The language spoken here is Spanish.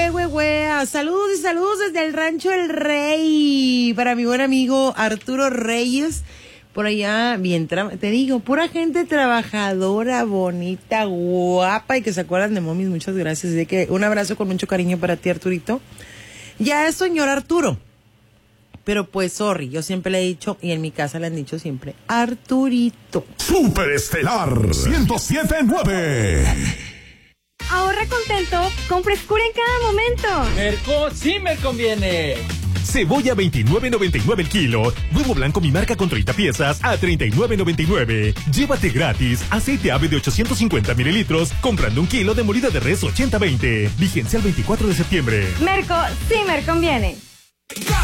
Saludos y saludos desde el Rancho El Rey para mi buen amigo Arturo Reyes. Por allá, bien, te digo, pura gente trabajadora, bonita, guapa y que se acuerdan de momis. Muchas gracias. Así que un abrazo con mucho cariño para ti, Arturito. Ya es señor Arturo. Pero pues, sorry, yo siempre le he dicho, y en mi casa le han dicho siempre, Arturito. Superestelar 107.9. Ahorra contento con frescura en cada momento. Merco sí me conviene. Cebolla 29.99 el kilo. Huevo blanco mi marca con 30 piezas a 39.99. Llévate gratis aceite ave de 850 mililitros comprando un kilo de molida de res 80-20. Vigencia el 24 de septiembre. Merco sí me conviene.